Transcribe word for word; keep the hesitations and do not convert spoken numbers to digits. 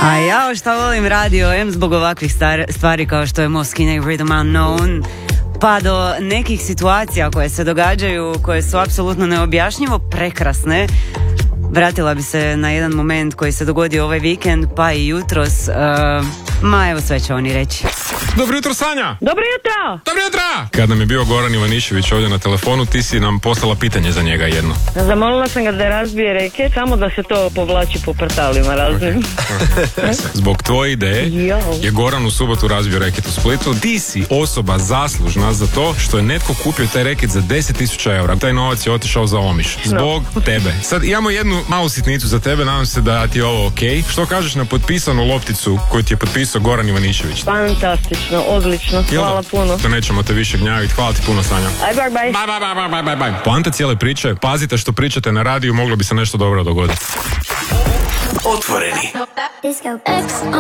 A ja šta volim radio, em zbog ovakvih star- stvari kao što je Moskine i Rhythm Unknown, pa do nekih situacija koje se događaju, koje su apsolutno neobjašnjivo prekrasne. Vratila bi se na jedan moment koji se dogodio ovaj vikend, pa i jutros. Uh, ma evo sve će oni reći. Dobro jutro, Sanja! Dobro jutro! Dobro jutro! Kad nam je bio Goran Ivanišević ovdje na telefonu, ti si nam poslala pitanje za njega jedno. Zamolila sam ga da razbije reket, samo da se to povlači po portalima raznim. Okay. Okay. Zbog tvoje ideje je Goran u subotu razbio reket u Splitu. Ti si osoba zaslužna za to što je netko kupio taj reket za deset tisuća eura. Taj novac je otišao za Omiš. Zbog no. tebe. Sad imamo jednu malu sitnicu za tebe, nadam se da ti je ovo ok. Što kažeš na potpisanu lopticu koju ti je potpisao Goran Ivanišević? Fantastično, odlično, hvala puno. To nećemo te više gnjaviti, hvala ti puno, Sanja. Aj, bye, bye. Bye, bye, bye, bye, bye, bye. Poanta cijele priče, pazite što pričate na radiju, moglo bi se nešto dobro dogoditi. Otvoreni.